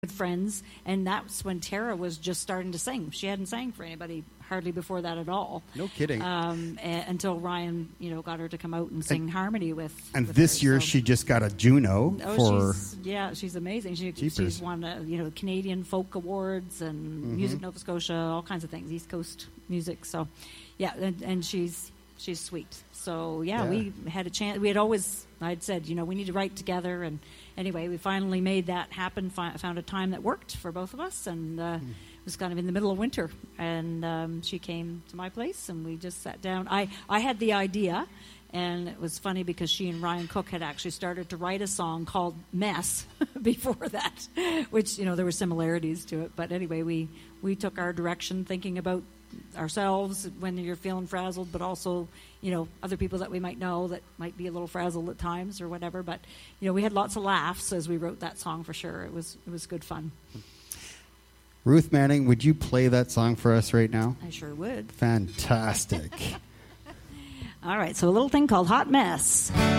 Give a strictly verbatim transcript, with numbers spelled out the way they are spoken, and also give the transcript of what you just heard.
good friends, and that's when Tara was just starting to sing. She hadn't sang for anybody hardly before that at all. No kidding. Um, a- until Ryan, you know, got her to come out and sing and, harmony with. And with this her, year so. she just got a Juno oh, for. She's, yeah, she's amazing. She, Jeepers. she's won, uh, you know, Canadian Folk Awards and Mm-hmm. Music Nova Scotia, all kinds of things, East Coast music. So, yeah, and, and she's she's sweet. So yeah, Yeah. we had a chance. We had always, I'd said, you know, we need to write together, and anyway, we finally made that happen. Fi- found a time that worked for both of us, and uh, Hmm. it was kind of in the middle of winter, and um, she came to my place, and we just sat down. I I had the idea, and it was funny because she and Ryan Cook had actually started to write a song called "Mess" before that, which, you know, there were similarities to it. But anyway, we we took our direction, thinking about ourselves when you're feeling frazzled, but also, you know, other people that we might know that might be a little frazzled at times or whatever. But, you know, we had lots of laughs as we wrote that song, for sure. It was it was good fun. Ruth Manning, would you play that song for us right now? I sure would. Fantastic. All right, so a little thing called Hot Mess.